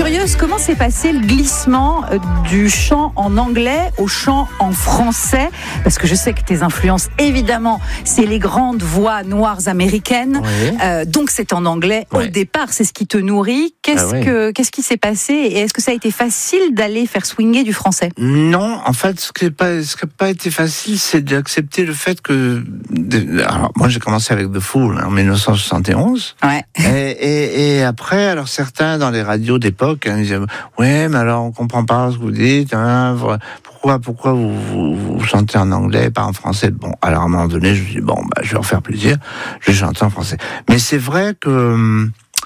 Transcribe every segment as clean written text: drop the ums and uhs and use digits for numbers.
curieuse, comment s'est passé le glissement du chant en anglais au chant en français? Parce que je sais que tes influences, évidemment, c'est les grandes voix noires américaines. Oui. Donc c'est en anglais au départ, c'est ce qui te nourrit. Qu'est-ce qui s'est passé et est-ce que ça a été facile d'aller faire swinger du français? Non, en fait, ce qui n'a pas été facile, c'est d'accepter le fait que... Alors, moi, j'ai commencé avec The Fool en 1971. Ouais. Et après, alors certains dans les radios d'époque disaient « Ouais, mais alors on comprend pas ce que vous dites. Hein, pourquoi vous chantez en anglais, pas en français ?» Bon, alors à un moment donné, je me dis « Bon, je vais leur faire plaisir, je vais chanter en français. » Mais c'est vrai que...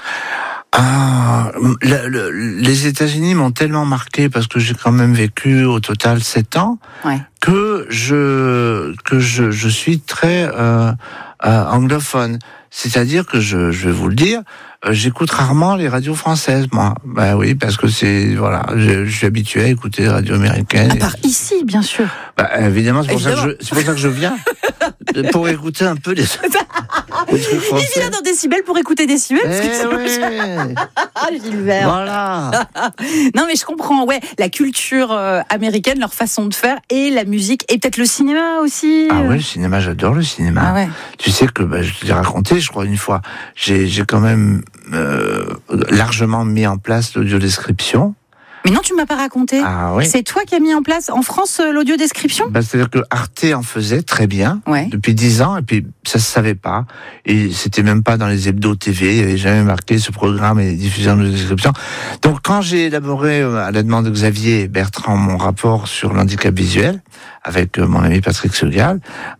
les États-Unis m'ont tellement marqué parce que j'ai quand même vécu au total 7 ans que je suis très anglophone. C'est-à-dire que je vais vous le dire, j'écoute rarement les radios françaises, moi. Bah oui, parce que je suis habitué à écouter les radios américaines. À part ici, bien sûr. Bah évidemment, c'est pour ça que je viens pour écouter un peu les trucs français. Il vient dans Décibel pour écouter Décibel. Gilbert. Voilà. Non mais je comprends, la culture américaine, leur façon de faire et la musique et peut-être le cinéma aussi. Ah ouais, le cinéma, j'adore le cinéma. Ah ouais. Tu sais que je te l'ai raconté, je crois une fois, j'ai quand même largement mis en place l'audiodescription. Mais non, tu m'as pas raconté. Ah, oui. C'est toi qui as mis en place en France l'audiodescription ? C'est-à-dire que Arte en faisait très bien depuis 10 ans, et puis ça se savait pas. Et c'était même pas dans les hebdos TV, il n'y avait jamais marqué ce programme et diffusé en audiodescription. Donc quand j'ai élaboré, à la demande de Xavier et Bertrand, mon rapport sur l'handicap visuel, avec mon ami Patrick Segal,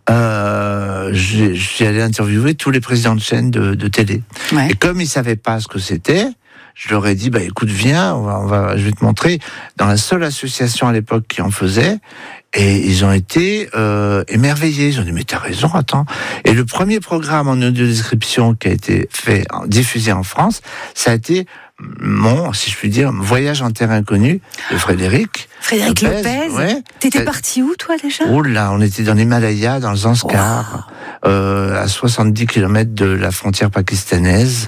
je suis allé interviewer tous les présidents de chaînes de télé. Ouais. Et comme ils savaient pas ce que c'était, je leur ai dit, écoute, viens, je vais te montrer, dans la seule association à l'époque qui en faisait, et ils ont été émerveillés. Ils ont dit, mais t'as raison, attends. Et le premier programme en audiodescription qui a été diffusé en France, ça a été si je puis dire, voyage en terre inconnue de Frédéric Lopez. Ouais. T'étais parti où, toi, déjà? Oh là, on était dans l'Himalaya, dans le Zanskar, à 70 km de la frontière pakistanaise,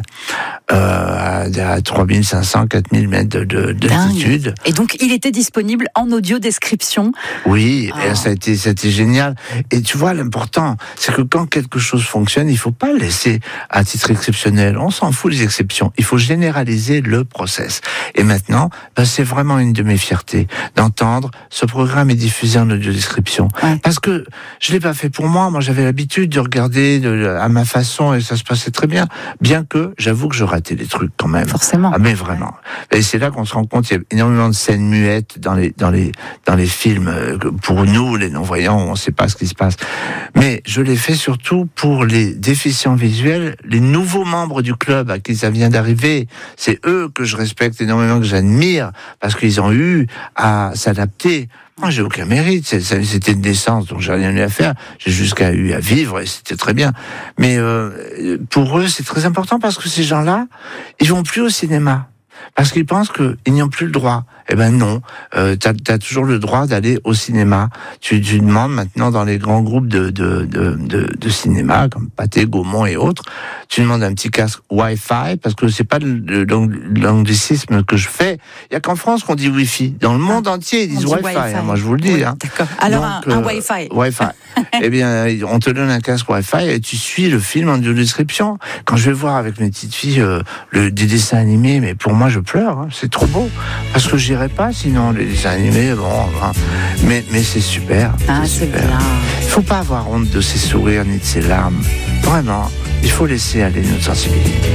à 3500, 4000 mètres d'altitude. Et donc, il était disponible en audio-description. Oui, et ça a été génial. Et tu vois, l'important, c'est que quand quelque chose fonctionne, il faut pas le laisser à titre exceptionnel. On s'en fout des exceptions. Il faut généraliser le process. Et maintenant, c'est vraiment une de mes fiertés d'entendre ce programme est diffusé en audiodescription. Ouais. Parce que je l'ai pas fait pour moi. Moi, j'avais l'habitude de regarder à ma façon et ça se passait très bien. Bien que, j'avoue que je ratais des trucs quand même. Forcément. Ah, mais vraiment. Et c'est là qu'on se rend compte, il y a énormément de scènes muettes dans les films. Pour nous, les non-voyants, on sait pas ce qui se passe. Mais je l'ai fait surtout pour les déficients visuels, les nouveaux membres du club à qui ça vient d'arriver. C'est eux que je respecte énormément, que j'admire, parce qu'ils ont eu à s'adapter. Moi, j'ai aucun mérite. C'était une naissance, donc j'ai rien eu à faire. J'ai juste eu à vivre et c'était très bien. Mais pour eux, c'est très important parce que ces gens-là, ils vont plus au cinéma. Parce qu'ils pensent qu'ils n'y ont plus le droit. Eh ben non, t'as toujours le droit d'aller au cinéma. Tu demandes maintenant dans les grands groupes de cinéma, comme Pathé, Gaumont et autres, tu demandes un petit casque Wi-Fi, parce que c'est pas l'anglicisme que je fais. Il y a qu'en France qu'on dit Wi-Fi. Dans le monde entier, ils disent Wi-Fi. Hein, moi, je vous le dis. Oui, d'accord. Alors, un Wi-Fi. Wi-Fi. Eh bien, on te donne un casque Wi-Fi et tu suis le film en audiodescription. Quand je vais voir avec mes petites filles des dessins animés, mais pour moi, je pleure. Hein, c'est trop beau. Parce que j'irai pas, sinon, les dessins animés, mais c'est super. C'est bien. Il faut pas avoir honte de ses sourires ni de ses larmes. Vraiment, il faut laisser aller notre sensibilité.